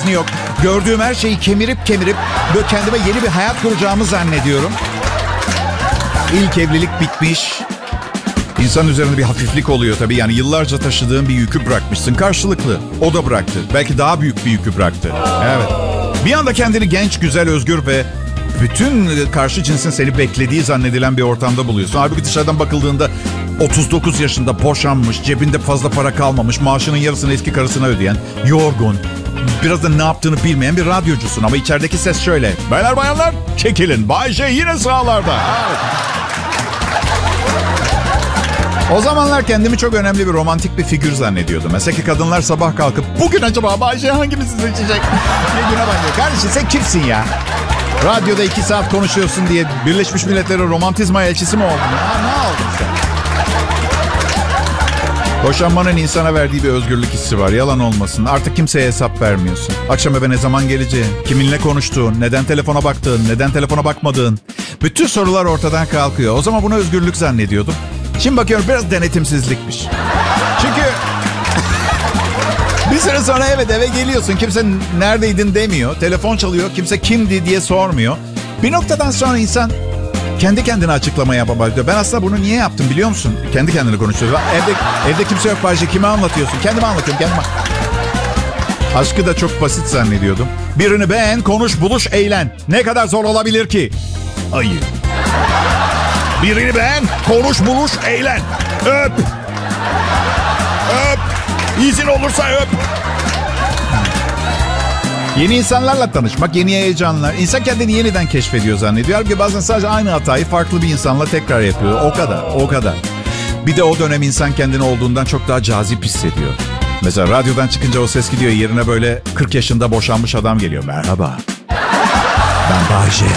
nedeni yok. Gördüğüm her şeyi kemirip böyle kendime yeni bir hayat kuracağımı zannediyorum. İlk evlilik bitmiş. İnsan üzerinde bir hafiflik oluyor tabii. Yani yıllarca taşıdığın bir yükü bırakmışsın. Karşılıklı. O da bıraktı. Belki daha büyük bir yükü bıraktı. Evet. Bir anda kendini genç, güzel, özgür ve bütün karşı cinsin seni beklediği zannedilen bir ortamda buluyorsun. Halbuki dışarıdan bakıldığında 39 yaşında boşanmış, cebinde fazla para kalmamış, maaşının yarısını eski karısına ödeyen, yorgun, biraz da ne yaptığını bilmeyen bir radyocusun. Ama içerideki ses şöyle: beyler bayanlar çekilin, Bay J yine sahalarda. O zamanlar kendimi çok önemli bir romantik bir figür zannediyordum. Mesela ki kadınlar sabah kalkıp bugün acaba Bay J hangimizi seçecek? Ne güne bakıyor. Kardeşim sen kimsin ya? Radyoda 2 saat konuşuyorsun diye Birleşmiş Milletler'in romantizma elçisi mi oldun? Ya, ne oldun sen? Boşanmanın insana verdiği bir özgürlük hissi var. Yalan olmasın. Artık kimseye hesap vermiyorsun. Akşam eve ne zaman geleceğin, kiminle konuştuğun, neden telefona baktığın, neden telefona bakmadığın. Bütün sorular ortadan kalkıyor. O zaman bunu özgürlük zannediyordum. Şimdi bakıyorum biraz denetimsizlikmiş. Çünkü bir süre sonra evet eve geliyorsun. Kimse neredeydin demiyor. Telefon çalıyor. Kimse kimdi diye sormuyor. Bir noktadan sonra insan kendi kendine açıklamaya başlıyor. Ben aslında bunu niye yaptım biliyor musun? Kendi kendine konuşuyor. Evde kimse yok Bayce. Kime anlatıyorsun? Kendime anlatıyorum. Kendime. Aşkı da çok basit zannediyordum. Birini beğen, konuş, buluş, eğlen. Ne kadar zor olabilir ki? Ayı. Birini beğen, konuş, buluş, eğlen. Öp. Öp. İzin olursa öp. Yeni insanlarla tanışmak, yeni heyecanlar. İnsan kendini yeniden keşfediyor zannediyor. Halbuki bazen sadece aynı hatayı farklı bir insanla tekrar yapıyor. O kadar. Bir de o dönem insan kendini olduğundan çok daha cazip hissediyor. Mesela radyodan çıkınca o ses gidiyor. Yerine böyle 40 yaşında boşanmış adam geliyor. Merhaba. Ben Bay J.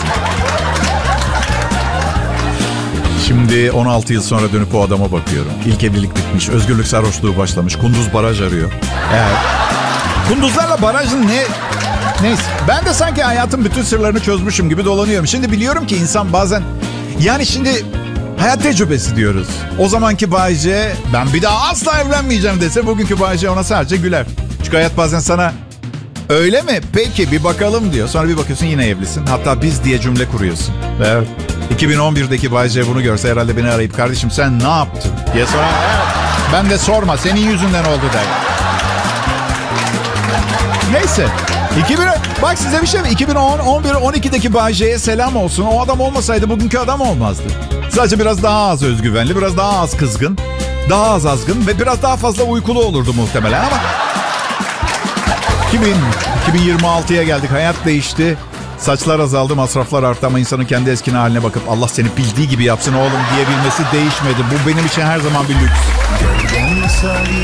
Şimdi 16 yıl sonra dönüp o adama bakıyorum. İlk evlilik bitmiş, özgürlük sarhoşluğu başlamış. Kunduz baraj arıyor. Evet. Kunduzlarla barajın ne? Neyse. Ben de sanki hayatın bütün sırlarını çözmüşüm gibi dolanıyorum. Şimdi biliyorum ki insan bazen... Yani şimdi hayat tecrübesi diyoruz. O zamanki Bay J, ben bir daha asla evlenmeyeceğim dese bugünkü Bay J ona sadece güler. Çünkü hayat bazen sana öyle mi? Peki bir bakalım diyor. Sonra bir bakıyorsun yine evlisin. Hatta biz diye cümle kuruyorsun. Evet. 2011'deki Bay J bunu görse herhalde beni arayıp kardeşim sen ne yaptın diye sorar. Ben de sorma senin yüzünden oldu der. Neyse. Bak size bir şey mi? 2011-12'deki Bay J'ye selam olsun. O adam olmasaydı bugünkü adam olmazdı. Sadece biraz daha az özgüvenli, biraz daha az kızgın, daha az azgın ve biraz daha fazla uykulu olurdu muhtemelen ama... 2026'ya geldik. Hayat değişti. Saçlar azaldı, masraflar arttı ama insanın kendi eskine haline bakıp Allah seni bildiği gibi yapsın oğlum diyebilmesi değişmedi. Bu benim için her zaman bir lüks.